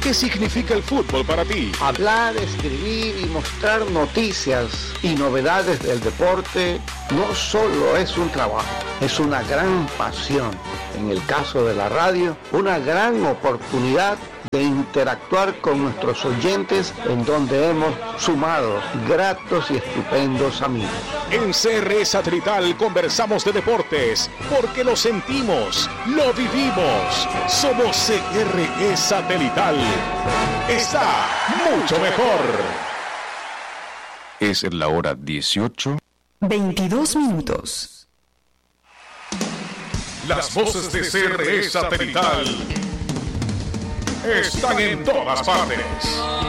¿Qué significa el fútbol para ti? Hablar, escribir y mostrar noticias y novedades del deporte no solo es un trabajo, es una gran pasión. En el caso de la radio, una gran oportunidad de interactuar con nuestros oyentes, en donde hemos sumado gratos y estupendos amigos. En CRE Satelital conversamos de deportes, porque lo sentimos, lo vivimos. Somos CRE Satelital. Está mucho mejor. Es la hora 18:22. Las voces de CRE Satelital están en todas partes.